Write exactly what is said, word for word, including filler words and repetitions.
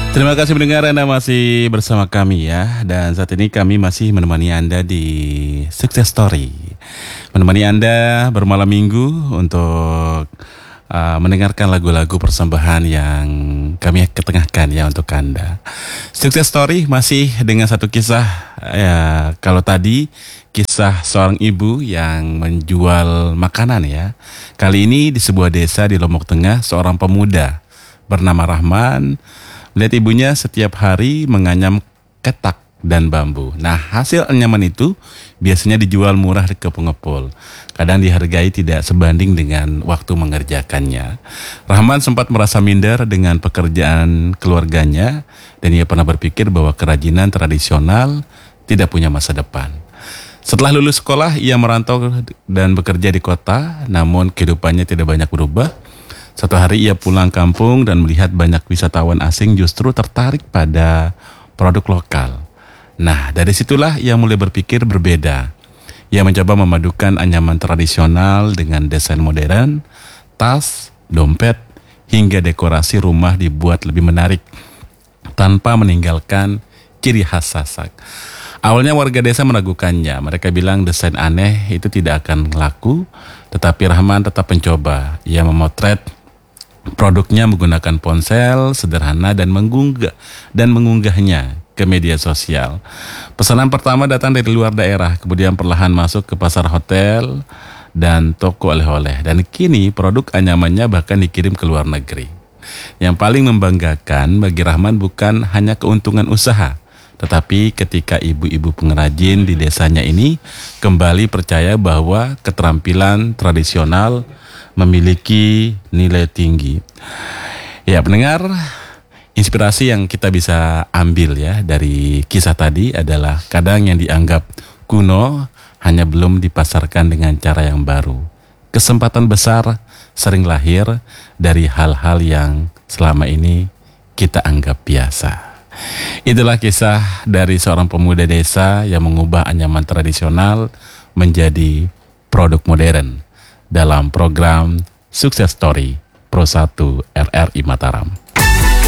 Terima kasih mendengar, Anda masih bersama kami ya. Dan saat ini kami masih menemani Anda di Success Story. Menemani Anda bermalam minggu untuk uh, mendengarkan lagu-lagu persembahan yang kami ketengahkan ya untuk Anda. Success Story masih dengan satu kisah ya. Kalau tadi kisah seorang ibu yang menjual makanan ya. Kali ini di sebuah desa di Lombok Tengah, seorang pemuda bernama Rahman melihat ibunya setiap hari menganyam ketak dan bambu. Nah, hasil anyaman itu biasanya dijual murah ke pengepul. Kadang dihargai tidak sebanding dengan waktu mengerjakannya. Rahman sempat merasa minder dengan pekerjaan keluarganya dan ia pernah berpikir bahwa kerajinan tradisional tidak punya masa depan. Setelah lulus sekolah, ia merantau dan bekerja di kota, namun kehidupannya tidak banyak berubah. Satu hari ia pulang kampung dan melihat banyak wisatawan asing justru tertarik pada produk lokal. Nah, dari situlah ia mulai berpikir berbeda. Ia mencoba memadukan anyaman tradisional dengan desain modern, tas, dompet, hingga dekorasi rumah dibuat lebih menarik tanpa meninggalkan ciri khas Sasak. Awalnya warga desa meragukannya. Mereka bilang desain aneh itu tidak akan laku, tetapi Rahman tetap mencoba. Ia memotret produknya menggunakan ponsel sederhana dan mengunggah dan mengunggahnya ke media sosial. Pesanan pertama datang dari luar daerah, kemudian perlahan masuk ke pasar, hotel, dan toko oleh-oleh. Dan kini produk anyamannya bahkan dikirim ke luar negeri. Yang paling membanggakan bagi Rahman bukan hanya keuntungan usaha, tetapi ketika ibu-ibu pengrajin di desanya ini kembali percaya bahwa keterampilan tradisional memiliki nilai tinggi. Ya, pendengar, inspirasi yang kita bisa ambil ya dari kisah tadi adalah kadang yang dianggap kuno hanya belum dipasarkan dengan cara yang baru. Kesempatan besar sering lahir dari hal-hal yang selama ini kita anggap biasa. Itulah kisah dari seorang pemuda desa yang mengubah anyaman tradisional menjadi produk modern dalam program Success Story Pro satu R R I Mataram.